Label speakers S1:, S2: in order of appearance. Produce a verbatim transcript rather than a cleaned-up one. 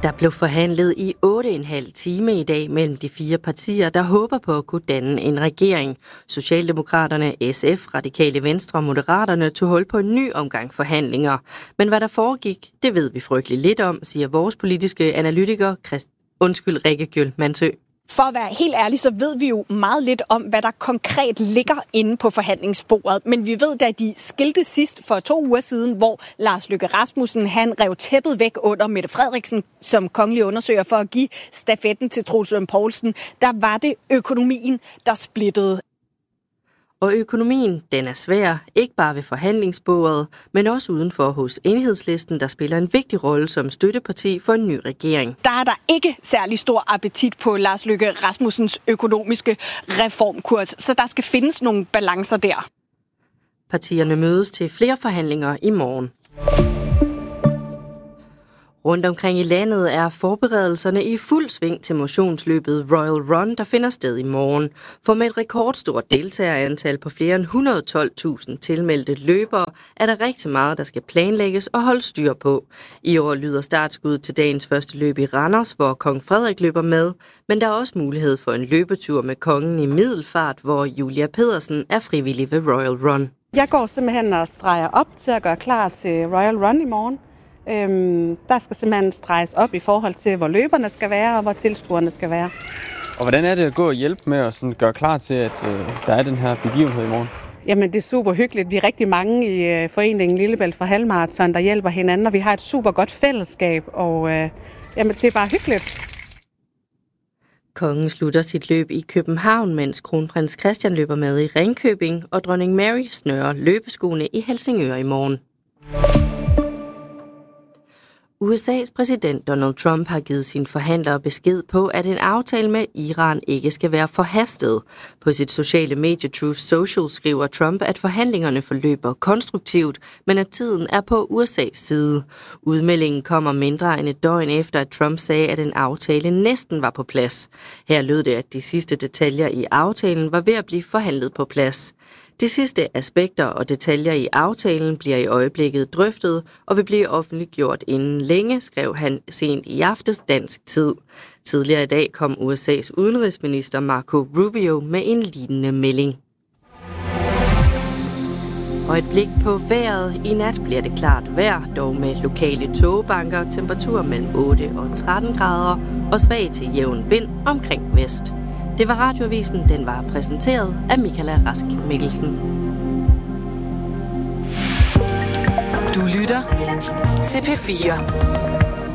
S1: Der blev forhandlet i otte og en halv time i dag mellem de fire partier, der håber på at kunne danne en regering. Socialdemokraterne, S F, Radikale Venstre og Moderaterne tog hul på en ny omgang forhandlinger. Men hvad der foregik, det ved vi frygtelig lidt om, siger vores politiske analytiker, Christ... Undskyld, Rikke Gjøl Mansø.
S2: For at være helt ærlig, så ved vi jo meget lidt om, hvad der konkret ligger inde på forhandlingsbordet. Men vi ved, da de skilte sidst for to uger siden, hvor Lars Løkke Rasmussen han rev tæppet væk under Mette Frederiksen som kongelig undersøger for at give stafetten til Troels Lund Poulsen, der var det økonomien, der splittede.
S1: Og økonomien, den er svær, ikke bare ved forhandlingsbordet, men også udenfor hos Enhedslisten, der spiller en vigtig rolle som støtteparti for en ny regering.
S2: Der er der ikke særlig stor appetit på Lars Løkke Rasmussens økonomiske reformkurs, så der skal findes nogle balancer der.
S1: Partierne mødes til flere forhandlinger i morgen. Rundt omkring i landet er forberedelserne i fuld sving til motionsløbet Royal Run, der finder sted i morgen. For med et rekordstort deltagerantal på flere end et hundrede og tolv tusind tilmeldte løbere, er der rigtig meget, der skal planlægges og holde styr på. I år lyder startskud til dagens første løb i Randers, hvor kong Frederik løber med, men der er også mulighed for en løbetur med kongen i Middelfart, hvor Julia Pedersen er frivillig ved Royal Run.
S3: Jeg går simpelthen og streger op til at gøre klar til Royal Run i morgen. Øhm, der skal simpelthen streges op i forhold til, hvor løberne skal være og hvor tilskuerne skal være.
S4: Og hvordan er det at gå og hjælpe med at sådan gøre klar til, at øh, der er den her begivenhed i morgen?
S3: Jamen, det er super hyggeligt. Vi er rigtig mange i øh, foreningen Lillebælt for Halvmarathon, der hjælper hinanden, og vi har et super godt fællesskab, og øh, jamen, det er bare hyggeligt.
S1: Kongen slutter sit løb i København, mens kronprins Christian løber med i Ringkøbing, og dronning Mary snører løbeskoene i Helsingør i morgen. U S A's præsident Donald Trump har givet sine forhandlere besked på, at en aftale med Iran ikke skal være forhastet. På sit sociale medie Truth Social skriver Trump, at forhandlingerne forløber konstruktivt, men at tiden er på U S A's side. Udmeldingen kommer mindre end et døgn efter, at Trump sagde, at en aftale næsten var på plads. Her lød det, at de sidste detaljer i aftalen var ved at blive forhandlet på plads. De sidste aspekter og detaljer i aftalen bliver i øjeblikket drøftet og vil blive offentliggjort inden længe, skrev han sent i aftes dansk tid. Tidligere i dag kom U S A's udenrigsminister Marco Rubio med en lignende melding. Og et blik på vejret. I nat bliver det klart vejr, dog med lokale tågebanker, temperatur mellem otte og tretten grader og svag til jævn vind omkring vest. Det var Radioavisen, den var præsenteret af Michaela Rask Mikkelsen.
S5: Du lytter til P fire.